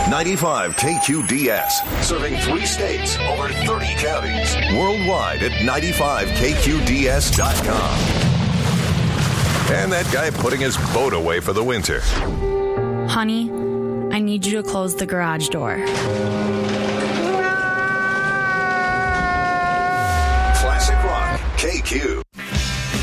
95 KQDS. Serving 3 states, over 30 counties. Worldwide at 95KQDS.com. And that guy putting his boat away for the winter. Honey, I need you to close the garage door. Classic Rock, KQ.